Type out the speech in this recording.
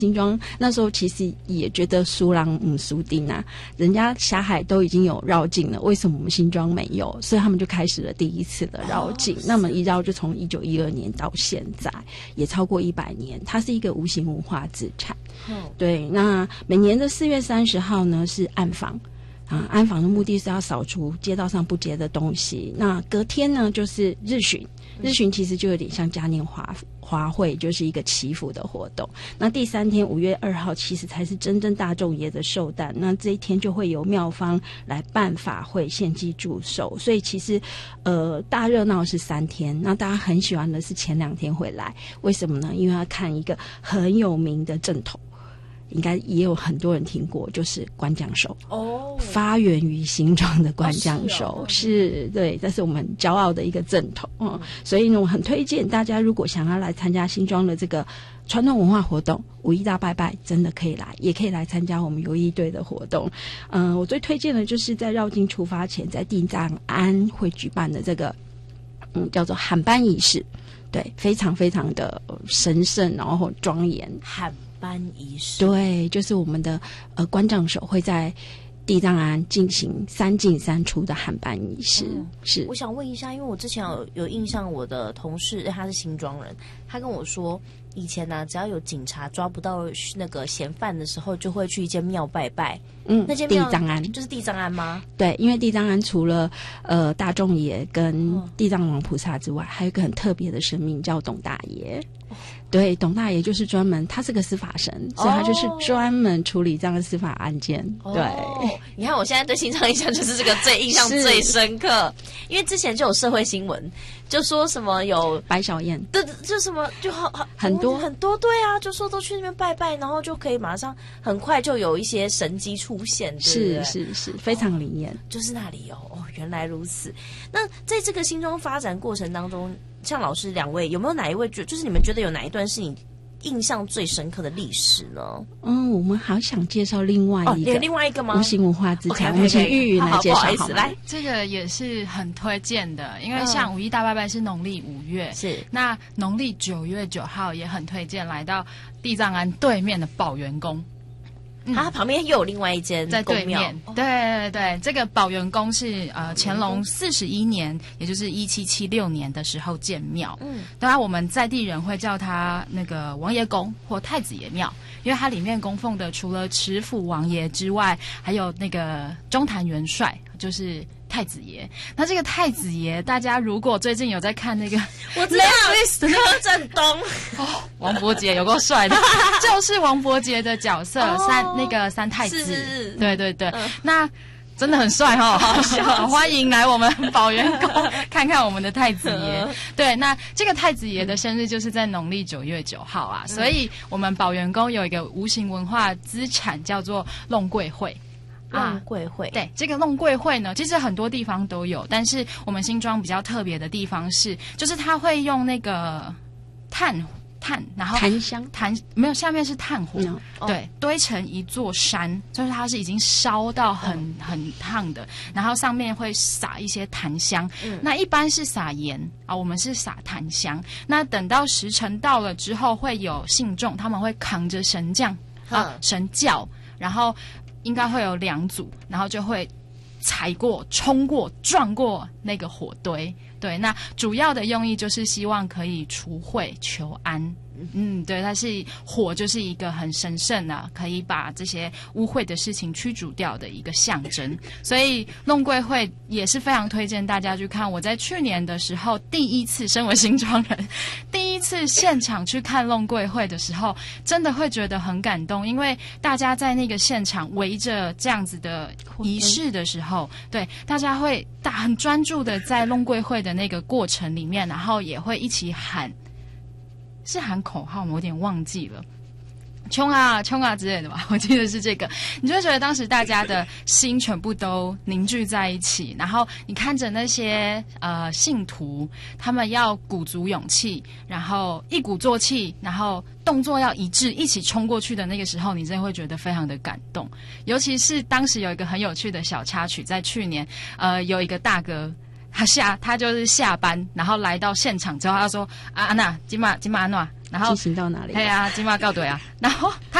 新庄那时候其实也觉得苏朗苏丁啊，人家霞海都已经有绕境了，为什么我们新庄没有？所以他们就开始了第一次的绕境。那么一绕就从1912年到现在，也超过100年，它是一个无形文化资产。对，那每年的4月30号呢是暗访。安访的目的是要扫除街道上不洁的东西。那隔天呢，就是日巡。日巡其实就有点像嘉年华会，就是一个祈福的活动。那第3天5月2号，其实才是真正大众爷的寿诞。那这一天就会由庙方来办法会献祭祝寿。所以其实大热闹是3天。那大家很喜欢的是前2天会来，为什么呢？因为要看一个很有名的正头。应该也有很多人听过，就是官将手发源于新庄的官将手，是对，这是我们骄傲的一个正统。所以呢，我很推荐大家，如果想要来参加新庄的这个传统文化活动，5·1大拜拜，真的可以来，也可以来参加我们游艺队的活动。我最推荐的就是在绕境出发前，在地藏庵会举办的这个叫做喊班仪式，对，非常非常的神圣，然后庄严。 喊班仪式， 对，就是我们的官将手会在地藏庵进行3进3出的喊班仪式。是， 我想问一下，因为我之前有印象，我的同事他是新庄人，他跟我说，以前呢、只要有警察抓不到那个嫌犯的时候，就会去一间庙拜拜。那间庙地藏庵就是地藏庵吗？ 对，因为地藏庵除了大众爷跟地藏王菩萨之外，还有一个很特别的神明叫董大爷。对，董大爷就是专门，他是个司法神，所以他就是专门处理这样的司法案件。对， 你看我现在对新庄印象就是这个印象最深刻，因为之前就有社会新闻，就说什么有白小燕， 对，就什么就很多，对啊，就说都去那边拜拜，然后就可以马上很快就有一些神迹出现，对不对？ 是，非常灵验， 就是那里原来如此。那在这个新庄发展过程当中，像老师2位有没有哪一位就是你们觉得有哪一段是你印象最深刻的历史呢？我们好想介绍另外一个， 另外一个吗？ 无形文化资产，我们请玉云来介绍好吗？ 来，这个也是很推荐的，因为像5·1大拜拜是农历5月， 是那农历9月9号也很推荐来到地藏庵对面的宝元宫。 它旁边又有另外一间在对面，对，这个宝元宫是乾隆41年，也就是1776年的时候建庙。当然我们在地人会叫它那个王爷宫或太子爷庙，因为它里面供奉的除了持府王爷之外，还有那个中坛元帅，就是太子爷。那这个太子爷，大家如果最近有在看那个， 我知道柯震东王伯杰有够帅的，就是王伯杰的角色，三太子， 是对，那真的很帅欢迎来我们宝元宫看看我们的太子爷。对，那这个太子爷的生日就是在农历9月9号啊，所以我们宝元宫有一个无形文化资产叫做弄桂会。 弄桂会， 对，这个弄桂会呢，其实很多地方都有，但是我们新庄比较特别的地方是，就是它会用那个炭，然后没有，下面是炭火，对，堆成一座山，就是它是已经烧到很烫的，然后上面会撒一些檀香，那一般是撒盐啊，我们是撒檀香。那等到时辰到了之后，会有信众他们会扛着神将神轿，然后应该会有2组，然后就会踩过、冲过、撞过那个火堆。对，那主要的用意就是希望可以除秽求安。对，它是火，就是一个很神圣啊，可以把这些污秽的事情驱逐掉的一个象征。所以弄桂会也是非常推荐大家去看。我在去年的时候，第一次身为新庄人，第一次现场去看弄桂会的时候，真的会觉得很感动，因为大家在那个现场围着这样子的仪式的时候，对，大家会很专注的在弄桂会的那个过程里面，然后也会一起喊。是喊口号吗？我有点忘记了，冲啊冲啊之类的吧，我记得是这个。你就会觉得当时大家的心全部都凝聚在一起，然后你看着那些信徒，他们要鼓足勇气，然后一鼓作气，然后动作要一致，一起冲过去的那个时候，你真的会觉得非常的感动。尤其是当时有一个很有趣的小插曲，在去年有一个大哥。 他就是下班，然后来到现场之后，他说安娜，今晚安娜，然后进行到哪里？ 对啊，今晚告对啊，然后他